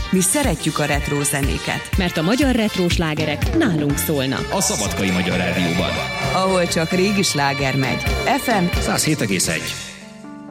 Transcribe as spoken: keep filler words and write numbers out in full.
Mi szeretjük a retró zenéket. Mert a magyar retró slágerek nálunk szólnak. A Szabadkai Magyar Rádióban. Ahol csak régi sláger megy. ef em száz hét egész egy.